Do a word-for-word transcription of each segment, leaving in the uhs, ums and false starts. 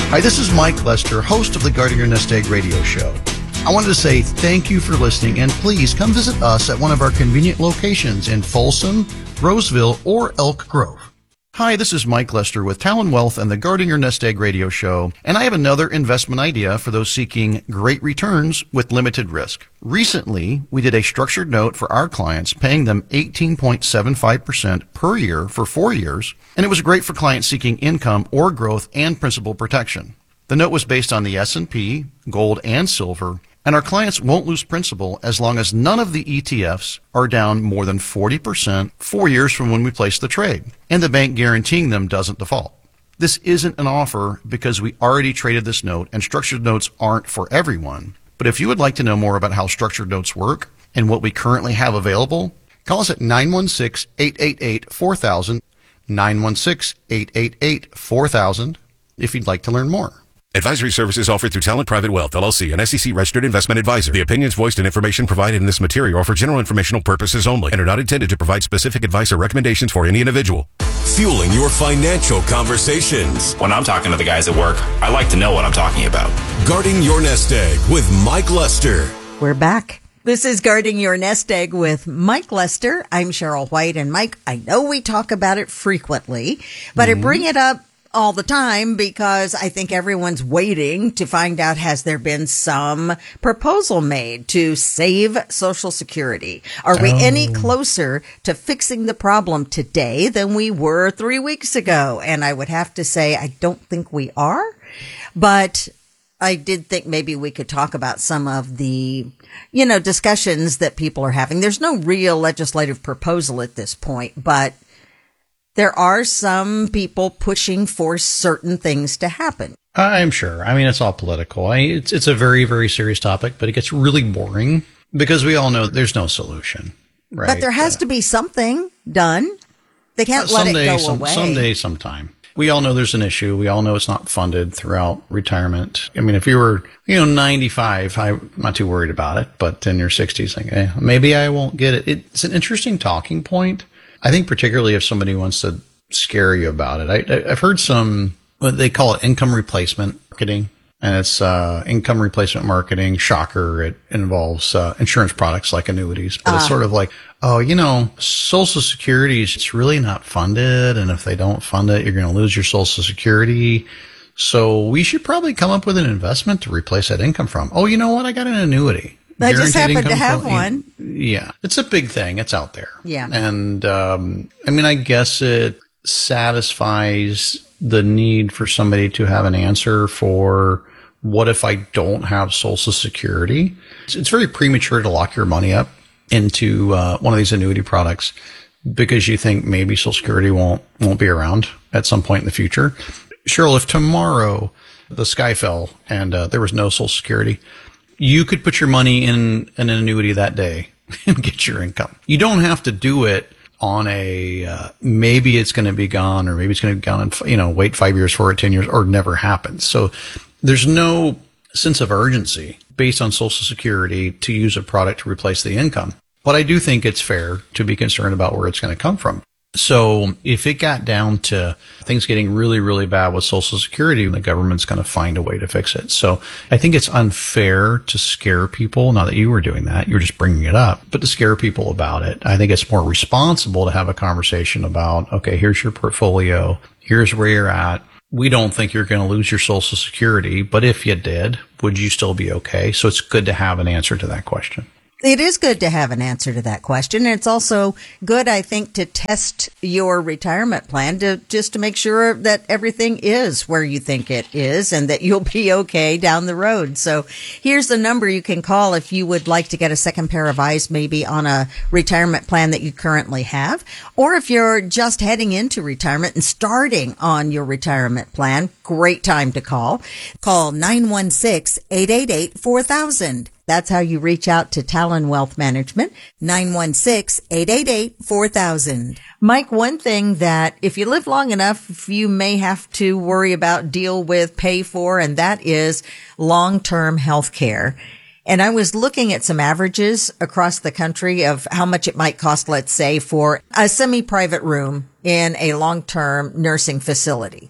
Hi, this is Mike Lester, host of the Guarding Your Nest Egg radio show. I wanted to say thank you for listening, and please come visit us at one of our convenient locations in Folsom, Roseville, or Elk Grove. Hi, this is Mike Lester with Talon Wealth and the Guarding Your Nest Egg radio show, and I have another investment idea for those seeking great returns with limited risk. Recently, we did a structured note for our clients, paying them eighteen point seven five percent per year for four years, and it was great for clients seeking income or growth and principal protection. The note was based on the S and P, gold, and silver, and our clients won't lose principal as long as none of the E T Fs are down more than forty percent four years from when we place the trade, and the bank guaranteeing them doesn't default. This isn't an offer because we already traded this note, and structured notes aren't for everyone. But if you would like to know more about how structured notes work and what we currently have available, call us at nine one six, eight eight eight, four thousand, nine one six, eight eight eight, four thousand, if you'd like to learn more. Advisory services offered through Talent Private Wealth, L L C, an S E C-registered investment advisor. The opinions voiced and information provided in this material are for general informational purposes only and are not intended to provide specific advice or recommendations for any individual. Fueling your financial conversations. When I'm talking to the guys at work, I like to know what I'm talking about. Guarding Your Nest Egg with Mike Lester. We're back. This is Guarding Your Nest Egg with Mike Lester. I'm Cheryl White. And Mike, I know we talk about it frequently, but mm-hmm. I bring it up all the time because I think everyone's waiting to find out, has there been some proposal made to save Social Security? Are we oh. any closer to fixing the problem today than we were three weeks ago? And I would have to say, I don't think we are, but I did think maybe we could talk about some of the, you know, discussions that people are having. There's no real legislative proposal at this point, but there are some people pushing for certain things to happen. I'm sure. I mean, it's all political. I, it's it's a very, very serious topic, but it gets really boring because we all know there's no solution, right? But there has uh, to be something done. They can't let it go some, away. Someday, sometime. We all know there's an issue. We all know it's not funded throughout retirement. I mean, if you were, you know, ninety-five, I'm not too worried about it, but in your sixties, like, eh, maybe I won't get it. It's an interesting talking point. I think particularly if somebody wants to scare you about it. I, I, I've heard some, what they call it, income replacement marketing. And it's uh, income replacement marketing. Shocker. It involves uh, insurance products like annuities. But uh. it's sort of like, oh, you know, Social Security is it's really not funded. And if they don't fund it, you're going to lose your Social Security. So we should probably come up with an investment to replace that income from. Oh, you know what? I got an annuity. I just happen to have from, one. Yeah. It's a big thing. It's out there. Yeah. And, um, I mean, I guess it satisfies the need for somebody to have an answer for what if I don't have Social Security? It's, it's very premature to lock your money up into, uh, one of these annuity products because you think maybe Social Security won't, won't be around at some point in the future. Cheryl, if tomorrow the sky fell and, uh, there was no Social Security, you could put your money in an annuity that day and get your income. You don't have to do it on a, uh, maybe it's going to be gone or maybe it's going to be gone and, you know, wait five years for it, ten years, or never happens. So there's no sense of urgency based on Social Security to use a product to replace the income. But I do think it's fair to be concerned about where it's going to come from. So if it got down to things getting really, really bad with Social Security, the government's going to find a way to fix it. So I think it's unfair to scare people. Not that you were doing that. You're just bringing it up, but to scare people about it. I think it's more responsible to have a conversation about, okay, here's your portfolio. Here's where you're at. We don't think you're going to lose your Social Security, but if you did, would you still be okay? So it's good to have an answer to that question. It is good to have an answer to that question. And it's also good, I think, to test your retirement plan to just to make sure that everything is where you think it is and that you'll be okay down the road. So here's the number you can call if you would like to get a second pair of eyes, maybe on a retirement plan that you currently have, or if you're just heading into retirement and starting on your retirement plan. Great time to call. Call nine one six, eight eight eight, four thousand. That's how you reach out to Talon Wealth Management, nine one six, eight eight eight, four thousand. Mike, one thing that if you live long enough, you may have to worry about, deal with, pay for, and that is long-term health care. And I was looking at some averages across the country of how much it might cost, let's say, for a semi-private room in a long-term nursing facility.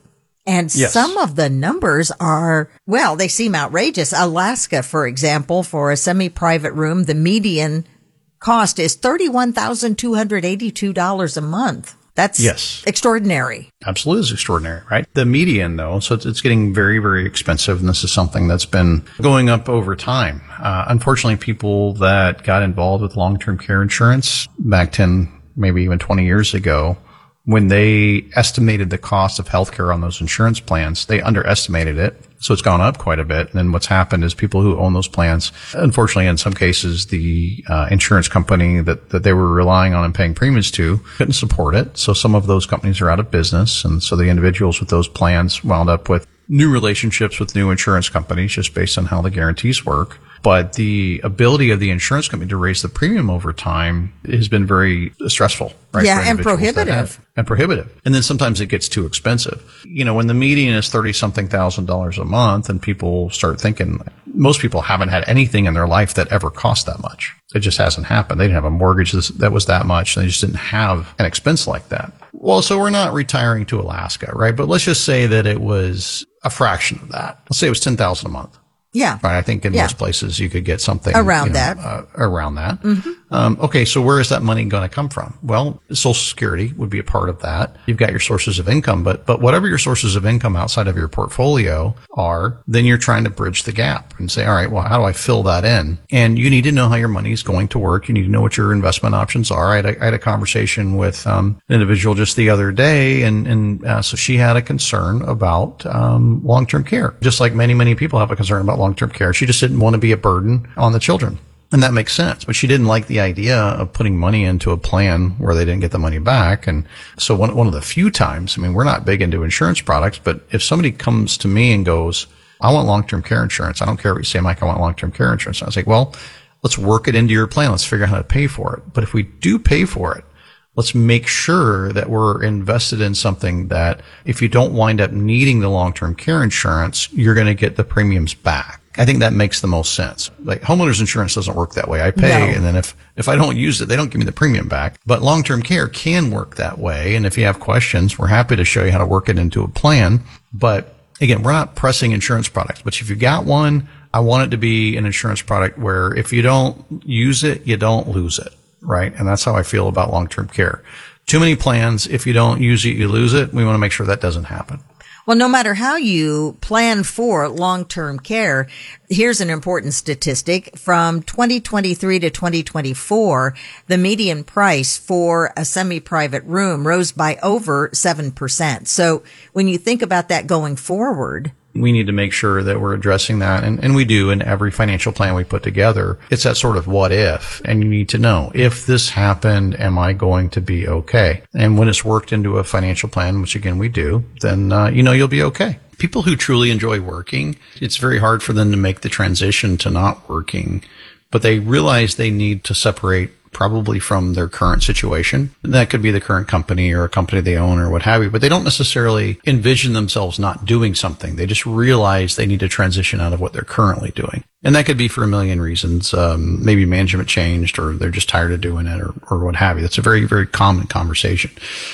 And Yes. some of the numbers are, well, they seem outrageous. Alaska, for example, for a semi-private room, the median cost is thirty-one thousand two hundred eighty-two dollars a month. That's Yes. extraordinary. Absolutely is extraordinary, right? The median, though, so it's, it's getting very, very expensive, and this is something that's been going up over time. Uh, unfortunately, people that got involved with long-term care insurance back ten, maybe even twenty years ago, when they estimated the cost of healthcare on those insurance plans, they underestimated it. So it's gone up quite a bit. And then what's happened is people who own those plans, unfortunately, in some cases, the uh, insurance company that, that they were relying on and paying premiums to couldn't support it. So some of those companies are out of business. And so the individuals with those plans wound up with new relationships with new insurance companies just based on how the guarantees work. But the ability of the insurance company to raise the premium over time has been very stressful, right? Yeah, for and individuals that prohibitive. have- And prohibitive. And then sometimes it gets too expensive. You know, when the median is thirty something thousand dollars a month and people start thinking, most people haven't had anything in their life that ever cost that much. It just hasn't happened. They didn't have a mortgage that was that much. And they just didn't have an expense like that. Well, so we're not retiring to Alaska, right? But let's just say that it was a fraction of that. Let's say it was ten thousand dollars a month. Yeah. Right. I think in Yeah. most places you could get something Around you know, that. Uh, around that. Mm-hmm. Um, okay. So where is that money going to come from? Well, Social Security would be a part of that. You've got your sources of income, but, but whatever your sources of income outside of your portfolio are, then you're trying to bridge the gap and say, all right, well, how do I fill that in? And you need to know how your money is going to work. You need to know what your investment options are. I had a, I had a conversation with, um, an individual just the other day. And, and, uh, so she had a concern about, um, long-term care, just like many, many people have a concern about long-term care. She just didn't want to be a burden on the children. And that makes sense. But she didn't like the idea of putting money into a plan where they didn't get the money back. And so one, one of the few times, I mean, we're not big into insurance products, but if somebody comes to me and goes, I want long-term care insurance. I don't care what you say, Mike, I want long-term care insurance. I was like, well, let's work it into your plan. Let's figure out how to pay for it. But if we do pay for it, let's make sure that we're invested in something that if you don't wind up needing the long-term care insurance, you're going to get the premiums back. I think that makes the most sense. Like homeowners insurance doesn't work that way. I pay No. and then if, if I don't use it, they don't give me the premium back. But long-term care can work that way. And if you have questions, we're happy to show you how to work it into a plan. But again, we're not pressing insurance products, but if you got one, I want it to be an insurance product where if you don't use it, you don't lose it. Right. And that's how I feel about long-term care. Too many plans. If you don't use it, you lose it. We want to make sure that doesn't happen. Well, no matter how you plan for long-term care, here's an important statistic. From twenty twenty-three to twenty twenty-four, the median price for a semi-private room rose by over seven percent. So when you think about that going forward, we need to make sure that we're addressing that. And, and we do in every financial plan we put together. It's that sort of what if. And you need to know, if this happened, am I going to be okay? And when it's worked into a financial plan, which again we do, then, uh, you know, you'll be okay. People who truly enjoy working, it's very hard for them to make the transition to not working, but they realize they need to separate probably from their current situation. That could be the current company or a company they own or what have you, but they don't necessarily envision themselves not doing something. They just realize they need to transition out of what they're currently doing. And that could be for a million reasons. Um, maybe management changed or they're just tired of doing it or, or what have you. That's a very, very common conversation.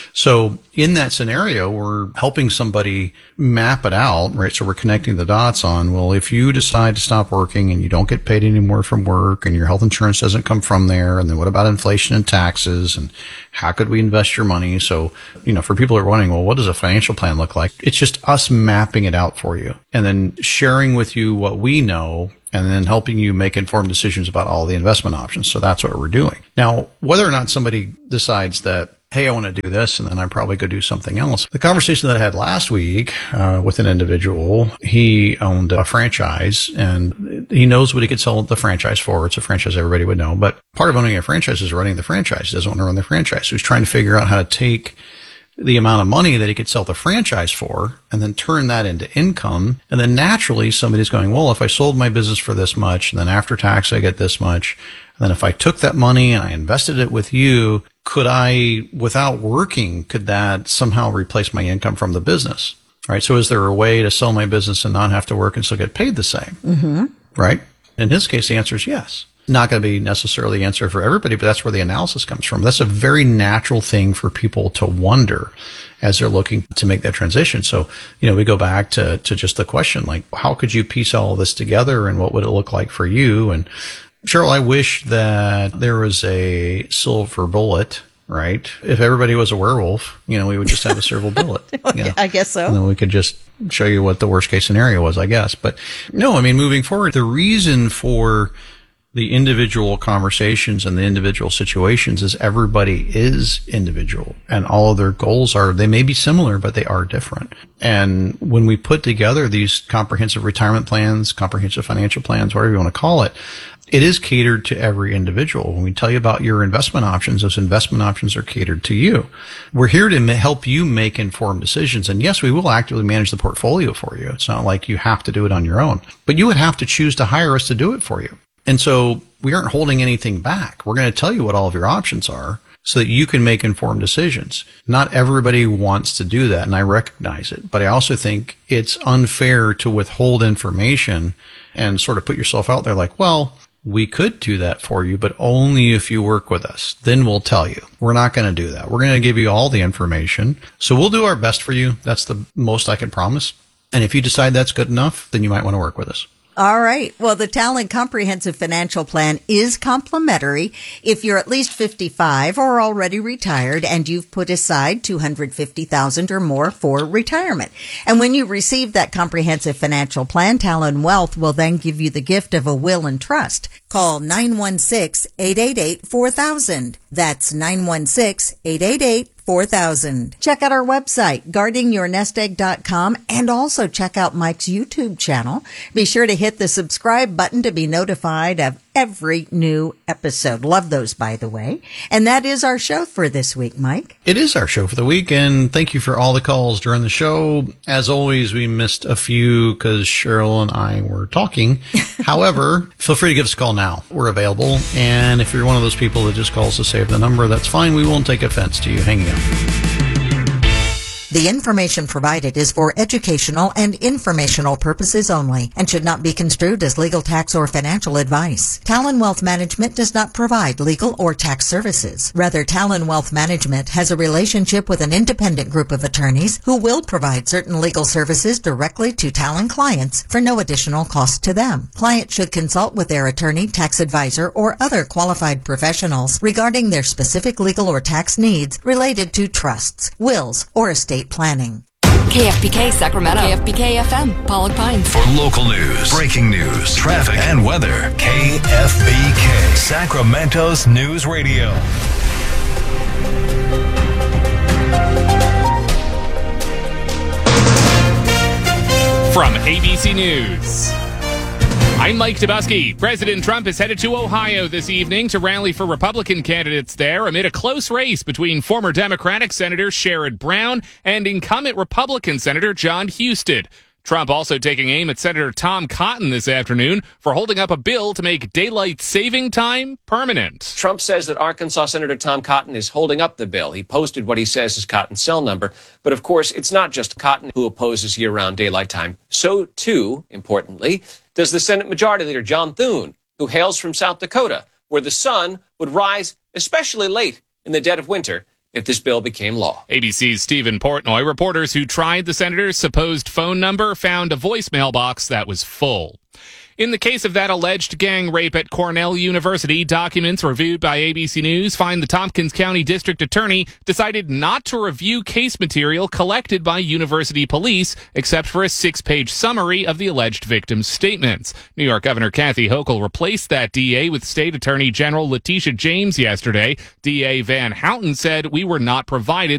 So in that scenario, we're helping somebody map it out, right? So we're connecting the dots on, well, if you decide to stop working and you don't get paid anymore from work and your health insurance doesn't come from there, and then what about inflation and taxes and how could we invest your money? So, you know, for people who are wondering, well, what does a financial plan look like? It's just us mapping it out for you and then sharing with you what we know and then helping you make informed decisions about all the investment options. So that's what we're doing. Now, whether or not somebody decides that, hey, I want to do this, and then I probably go do something else. The conversation that I had last week uh, with an individual, he owned a franchise, and he knows what he could sell the franchise for. It's a franchise everybody would know. But part of owning a franchise is running the franchise. He doesn't want to run the franchise. So he's trying to figure out how to take the amount of money that he could sell the franchise for and then turn that into income. And then naturally somebody's going, well, if I sold my business for this much, and then after tax, I get this much. And then if I took that money and I invested it with you, could I, without working, could that somehow replace my income from the business? Right. So is there a way to sell my business and not have to work and still get paid the same? Mm-hmm. Right. In his case, the answer is yes. Not going to be necessarily the answer for everybody, but that's where the analysis comes from. That's a very natural thing for people to wonder as they're looking to make that transition. So, you know, we go back to, to just the question, like, how could you piece all this together and what would it look like for you? And Cheryl, I wish that there was a silver bullet, right? If everybody was a werewolf, you know, we would just have a silver bullet. You know? I guess so. And then we could just show you what the worst case scenario was, I guess. But no, I mean, moving forward, the reason for the individual conversations and the individual situations is everybody is individual and all of their goals are, they may be similar, but they are different. And when we put together these comprehensive retirement plans, comprehensive financial plans, whatever you want to call it, it is catered to every individual. When we tell you about your investment options, those investment options are catered to you. We're here to help you make informed decisions. And yes, we will actively manage the portfolio for you. It's not like you have to do it on your own, but you would have to choose to hire us to do it for you. And so we aren't holding anything back. We're going to tell you what all of your options are so that you can make informed decisions. Not everybody wants to do that, and I recognize it. But I also think it's unfair to withhold information and sort of put yourself out there like, well, we could do that for you, but only if you work with us. Then we'll tell you. We're not going to do that. We're going to give you all the information. So we'll do our best for you. That's the most I can promise. And if you decide that's good enough, then you might want to work with us. All right. Well, the Talon Comprehensive Financial Plan is complimentary if you're at least fifty-five or already retired and you've put aside two hundred fifty thousand dollars or more for retirement. And when you receive that comprehensive financial plan, Talon Wealth will then give you the gift of a will and trust. Call nine one six, eight eight eight, four thousand. That's nine one six, eight eight eight, four thousand. Check out our website, guarding your nest egg dot com, and also check out Mike's YouTube channel. Be sure to hit the subscribe button to be notified of every new episode. Love those, by the way. And that is our show for this week, Mike. It is our show for the week, and thank you for all the calls during the show. As always, we missed a few because Cheryl and I were talking. However, feel free to give us a call now. We're available, and if you're one of those people that just calls to save the number, that's fine. We won't take offense to you hanging up. The information provided is for educational and informational purposes only and should not be construed as legal, tax, or financial advice. Talon Wealth Management does not provide legal or tax services. Rather, Talon Wealth Management has a relationship with an independent group of attorneys who will provide certain legal services directly to Talon clients for no additional cost to them. Clients should consult with their attorney, tax advisor, or other qualified professionals regarding their specific legal or tax needs related to trusts, wills, or estate planning. K F B K Sacramento. K F B K F M, Pollock Pines. For local news, breaking news, traffic, and weather, K F B K, Sacramento's News Radio. From A B C News, I'm Mike Tobuski. President Trump is headed to Ohio this evening to rally for Republican candidates there amid a close race between former Democratic Senator Sherrod Brown and incumbent Republican Senator John Husted. Trump also taking aim at Senator Tom Cotton this afternoon for holding up a bill to make daylight saving time permanent. Trump says that Arkansas Senator Tom Cotton is holding up the bill. He posted what he says is Cotton's cell number. But of course, it's not just Cotton who opposes year-round daylight time. So, too, importantly, does the Senate Majority Leader John Thune, who hails from South Dakota, where the sun would rise especially late in the dead of winter if this bill became law. A B C's Stephen Portnoy, reporters who tried the senator's supposed phone number found a voicemail box that was full. In the case of that alleged gang rape at Cornell University, documents reviewed by A B C News find the Tompkins County District Attorney decided not to review case material collected by university police, except for a six-page summary of the alleged victim's statements. New York Governor Kathy Hochul replaced that D A with State Attorney General Letitia James yesterday. D A Van Houten said we were not provided